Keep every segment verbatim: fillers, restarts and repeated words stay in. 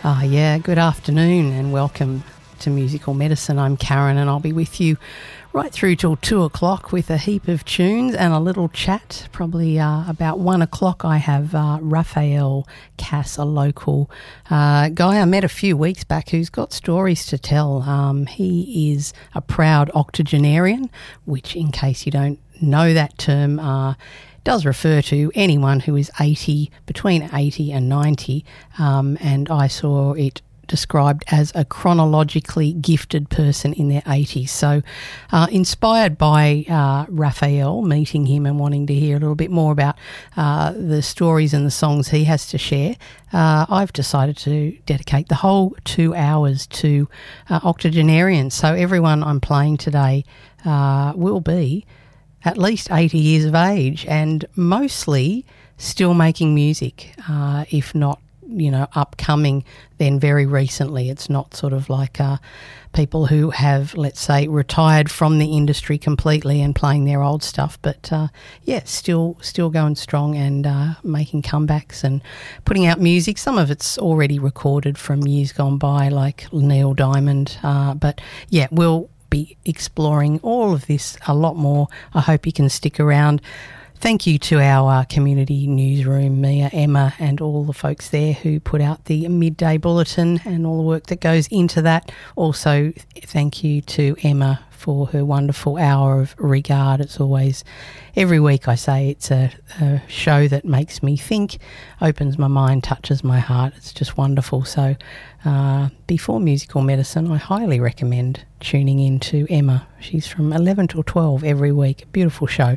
Ah, yeah, good afternoon and welcome to Musical Medicine. I'm Karen and I'll be with you right through till two o'clock with a heap of tunes and a little chat. Probably uh, about one o'clock I have uh, Raphael Cass, a local uh, guy I met a few weeks back who's got stories to tell. Um, he is a proud octogenarian, which in case you don't know that term, uh, does refer to anyone who is eighty, between eighty and ninety, um, and I saw it described as a chronologically gifted person in their eighties. So uh, inspired by uh, Raphael, meeting him and wanting to hear a little bit more about uh, the stories and the songs he has to share, uh, I've decided to dedicate the whole two hours to uh, octogenarians. So everyone I'm playing today uh, will be at least eighty years of age and mostly still making music, uh, if not, you know, upcoming, then very recently. It's not sort of like uh, people who have, let's say, retired from the industry completely and playing their old stuff, but uh, yeah, still still going strong and uh, making comebacks and putting out music. Some of it's already recorded from years gone by, like Neil Diamond, uh, but yeah, we'll be exploring all of this a lot more. I hope you can stick around. Thank you to our uh, community newsroom, Mia, Emma and all the folks there who put out the midday bulletin and all the work that goes into that. Also, thank you to Emma for her wonderful hour of regard. It's always, every week I say, it's a, a show that makes me think, opens my mind, touches my heart. It's just wonderful. So uh, before Musical Medicine, I highly recommend tuning in to Emma. She's from eleven till twelve every week. Beautiful show.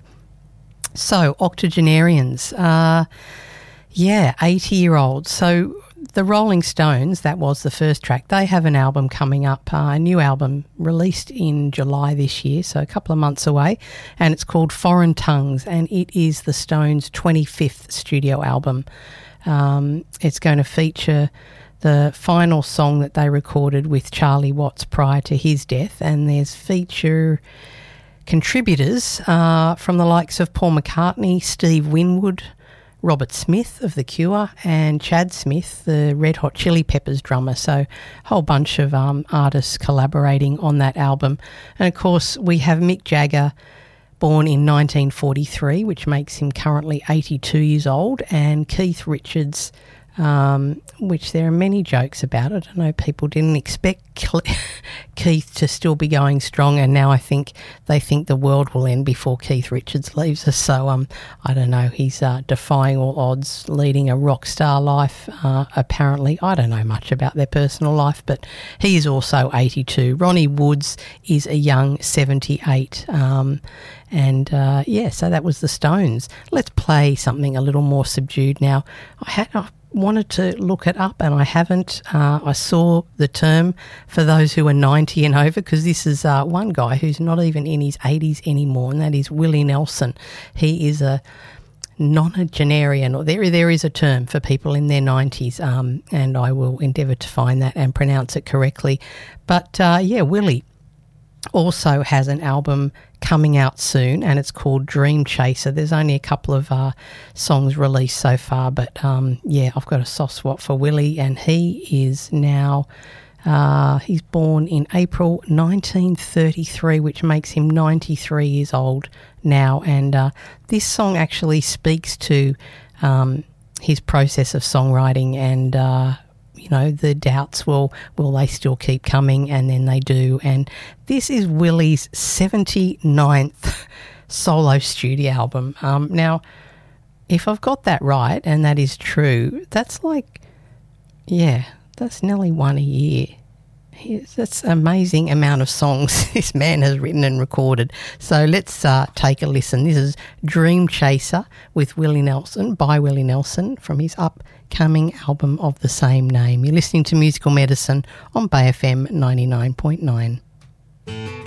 So, octogenarians, uh, yeah, eighty-year-olds. So, the Rolling Stones, that was the first track. They have an album coming up, uh, a new album released in July this year, so a couple of months away, and it's called Foreign Tongues, and it is the Stones' twenty-fifth studio album. Um, it's going to feature the final song that they recorded with Charlie Watts prior to his death, and there's feature contributors uh, from the likes of Paul McCartney, Steve Winwood, Robert Smith of The Cure and Chad Smith, the Red Hot Chili Peppers drummer. So a whole bunch of um, artists collaborating on that album. And of course we have Mick Jagger, born in nineteen forty-three, which makes him currently eighty-two years old, and Keith Richards, Um, which there are many jokes about it. I know people didn't expect Keith to still be going strong, and now I think they think the world will end before Keith Richards leaves us. So um, I don't know, he's uh, defying all odds, leading a rock star life, uh, apparently. I don't know much about their personal life, but he is also eighty-two. Ronnie Woods is a young seventy-eight. Um, and uh, yeah, so that was the Stones. Let's play something a little more subdued now. I had... I wanted to look it up and I haven't. Uh, I saw the term for those who are ninety and over, because this is uh, one guy who's not even in his eighties anymore, and that is Willie Nelson. He is a nonagenarian, or there there is a term for people in their nineties, um, and I will endeavour to find that and pronounce it correctly. But uh, yeah, Willie also has an album coming out soon, and it's called Dream Chaser. There's only a couple of uh, songs released so far, but um, yeah, I've got a soft spot for Willie, and he is now, uh, he's born in April nineteen thirty-three, which makes him ninety-three years old now, and uh, this song actually speaks to um, his process of songwriting and uh, you know, the doubts, will will they still keep coming? And then they do. And this is Willie's seventy-ninth solo studio album. Um, now, if I've got that right, and that is true, that's like, yeah, that's nearly one a year. That's an amazing amount of songs this man has written and recorded. So let's uh, take a listen. This is Dream Chaser with Willie Nelson, by Willie Nelson, from his upcoming album of the same name. You're listening to Musical Medicine on Bay F M ninety-nine point nine.